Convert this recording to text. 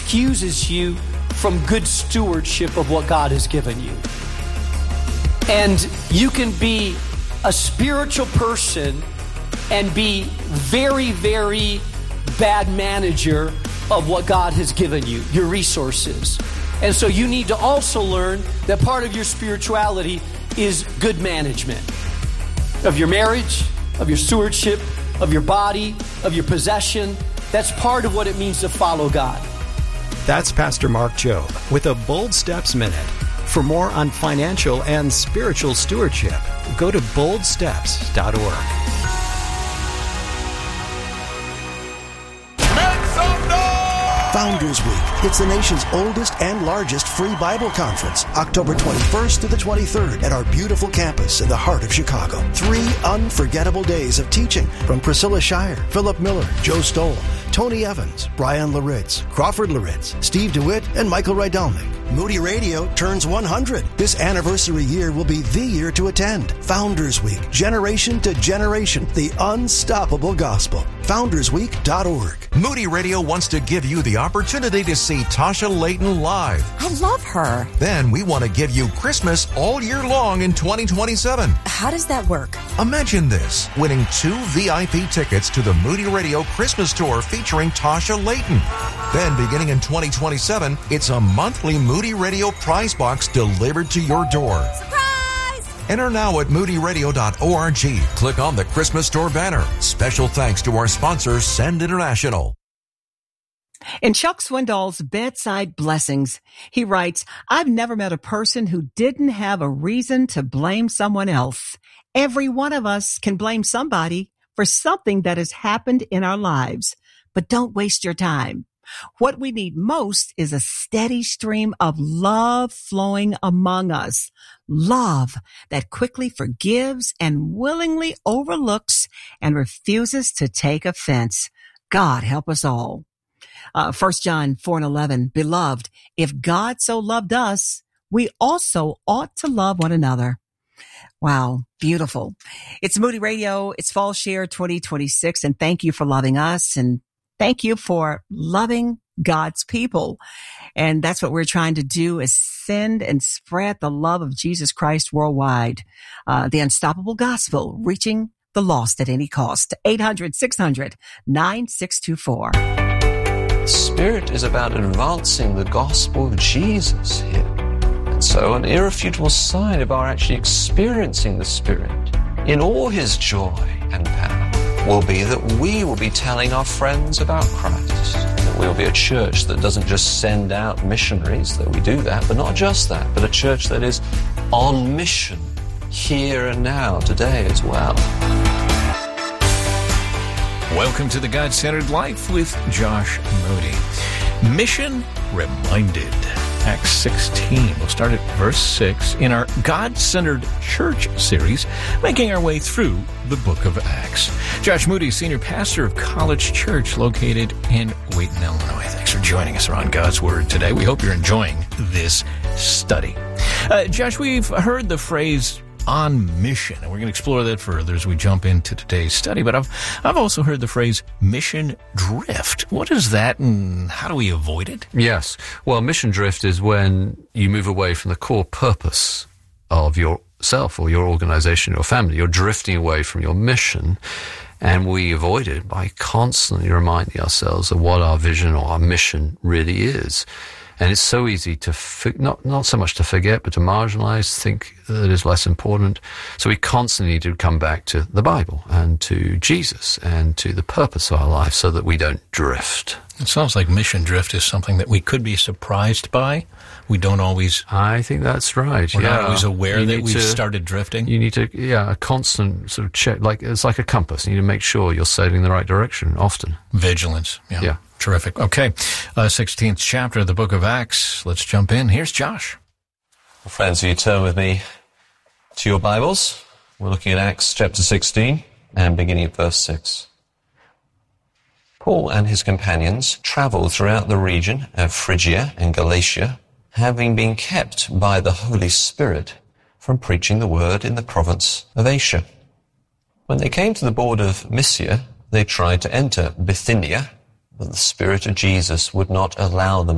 excuses you from good stewardship of what God has given you. And you can be a spiritual person and be very, very bad manager of what God has given you, your resources. And so you need to also learn that part of your spirituality is good management of your marriage, of your stewardship, of your body, of your possession. That's part of what it means to follow God. That's Pastor Mark Jobe with a Bold Steps Minute. For more on financial and spiritual stewardship, go to boldsteps.org. Founders Week. It's the nation's oldest and largest free Bible conference, October 21st to the 23rd at our beautiful campus in the heart of Chicago. 3 unforgettable days of teaching from Priscilla Shire, Philip Miller, Joe Stoll, Tony Evans, Brian Laritz, Crawford Laritz, Steve DeWitt, and Michael Rydelnik. Moody Radio turns 100. This anniversary year will be the year to attend. Founders Week, generation to generation, the unstoppable gospel. FoundersWeek.org. Moody Radio wants to give you the opportunity to see Tasha Layton live. I love her. Then we want to give you Christmas all year long in 2027. How does that work? Imagine this, winning 2 VIP tickets to the Moody Radio Christmas Tour featuring Tasha Layton. Then beginning in 2027, it's a monthly Moody Radio prize box delivered to your door. Surprise! Enter now at moodyradio.org. Click on the Christmas Tour banner. Special thanks to our sponsor, Send International. In Chuck Swindoll's Bedside Blessings, he writes, I've never met a person who didn't have a reason to blame someone else. Every one of us can blame somebody for something that has happened in our lives. But don't waste your time. What we need most is a steady stream of love flowing among us. Love that quickly forgives and willingly overlooks and refuses to take offense. God help us all. 1 John 4:11, Beloved, if God so loved us, we also ought to love one another. Wow, beautiful. It's Moody Radio. It's Fall Share 2026. And thank you for loving us. And thank you for loving God's people. And that's what we're trying to do, is send and spread the love of Jesus Christ worldwide. The unstoppable gospel, reaching the lost at any cost. 800-600-9624. Spirit is about advancing the gospel of Jesus here. And so an irrefutable sign of our actually experiencing the Spirit in all his joy and power will be that we will be telling our friends about Christ. That we will be a church that doesn't just send out missionaries, that we do that, but not just that, but a church that is on mission here and now, today as well. Welcome to the God-Centered Life with Josh Moody. Mission Reminded. Acts 16. We'll start at verse 6 in our God-Centered Church series, making our way through the book of Acts. Josh Moody, senior pastor of College Church located in Wheaton, Illinois. Thanks for joining us around God's Word today. We hope you're enjoying this study. Josh, we've heard the phrase on mission, and we're going to explore that further as we jump into today's study. But I've also heard the phrase mission drift. What is that, and how do we avoid it? Yes. Well, mission drift is when you move away from the core purpose of yourself or your organization, your family. You're drifting away from your mission, and we avoid it by constantly reminding ourselves of what our vision or our mission really is. And it's so easy to, not so much to forget, but to marginalize, think that it is less important. So we constantly need to come back to the Bible and to Jesus and to the purpose of our life so that we don't drift. It sounds like mission drift is something that we could be surprised by. We don't always... I think that's right. We're not always aware that we've started drifting. You need to, a constant sort of check. It's like a compass. You need to make sure you're sailing in the right direction often. Vigilance. Yeah. Terrific. Okay. 16th chapter of the book of Acts. Let's jump in. Here's Josh. Well, friends, will you turn with me to your Bibles? We're looking at Acts chapter 16 and beginning at verse 6. Paul and his companions traveled throughout the region of Phrygia and Galatia, having been kept by the Holy Spirit from preaching the word in the province of Asia. When they came to the border of Mysia, they tried to enter Bithynia, but the Spirit of Jesus would not allow them